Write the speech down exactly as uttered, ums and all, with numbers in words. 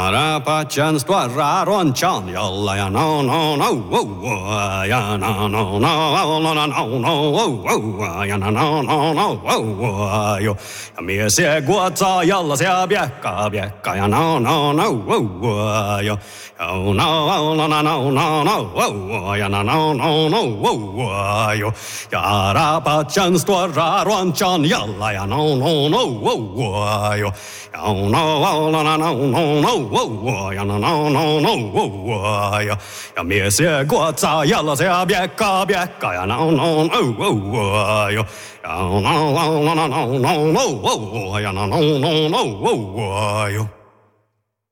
Rapachan stvarron chan jolla ja no no no wow ja no no no no no no wow ja no no no no wow jo ja mies se kuotsaa jolla se biekka biekka ja no no no wow jo ja no no no no no no wow ja no no no no wow jo ja rapachan stvarron chan jolla ja no no no wow jo ja no no no no no no wow ja no no no no wow ja ja mies se kuotsaa jolla se biekka biekka ja no no no wow jo ja no no no no no wow ja no no no no wow jo